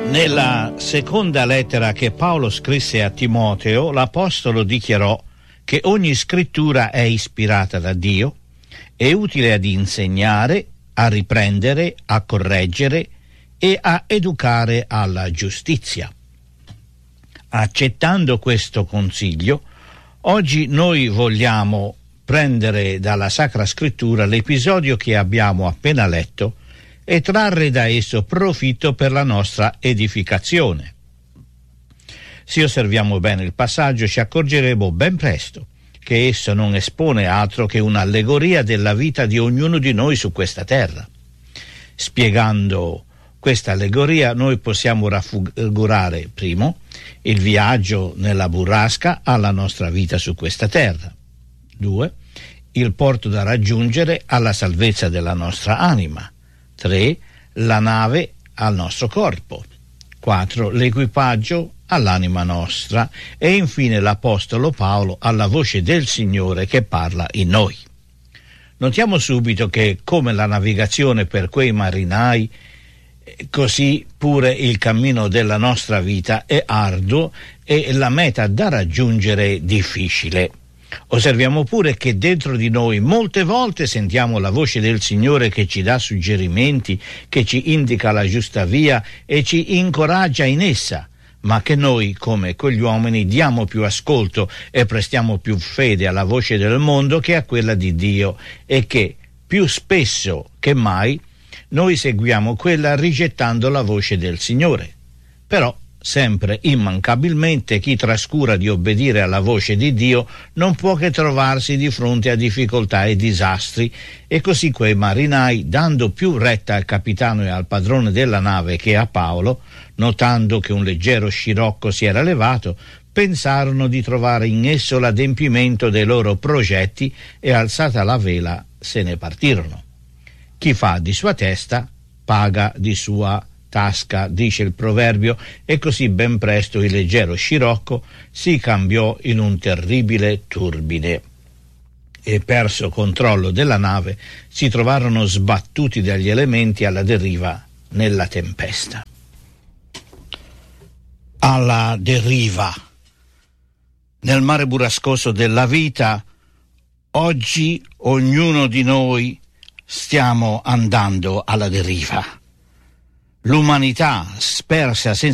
Nella seconda lettera che Paolo scrisse a Timoteo, l'apostolo dichiarò che ogni scrittura è ispirata da Dio, è utile ad insegnare, a riprendere, a correggere e a educare alla giustizia. Accettando questo consiglio, oggi noi vogliamo prendere dalla Sacra Scrittura l'episodio che abbiamo appena letto e trarre da esso profitto per la nostra edificazione. Se osserviamo bene il passaggio, ci accorgeremo ben presto che esso non espone altro che un'allegoria della vita di ognuno di noi su questa terra. Spiegando questa allegoria, noi possiamo raffigurare, primo, il viaggio nella burrasca alla nostra vita su questa terra. 2. Il porto da raggiungere alla salvezza della nostra anima. 3. La nave al nostro corpo. 4. L'equipaggio all'anima nostra. E infine l'Apostolo Paolo alla voce del Signore che parla in noi. Notiamo subito che, come la navigazione per quei marinai, così pure il cammino della nostra vita è arduo e la meta da raggiungere difficile. Osserviamo pure che dentro di noi molte volte sentiamo la voce del Signore che ci dà suggerimenti, che ci indica la giusta via e ci incoraggia in essa, ma che noi, come quegli uomini, diamo più ascolto e prestiamo più fede alla voce del mondo che a quella di Dio, e che più spesso che mai noi seguiamo quella rigettando la voce del Signore. Però sempre immancabilmente chi trascura di obbedire alla voce di Dio non può che trovarsi di fronte a difficoltà e disastri, e così quei marinai, dando più retta al capitano e al padrone della nave che a Paolo, notando che un leggero scirocco si era levato, pensarono di trovare in esso l'adempimento dei loro progetti e, alzata la vela, se ne partirono. Chi fa di sua testa paga di sua tasca, dice il proverbio, e così ben presto il leggero scirocco si cambiò in un terribile turbine e, perso controllo della nave, si trovarono sbattuti dagli elementi alla deriva nella tempesta. Alla deriva nel mare burrascoso della vita, oggi ognuno di noi stiamo andando alla deriva. L'umanità, spersa senza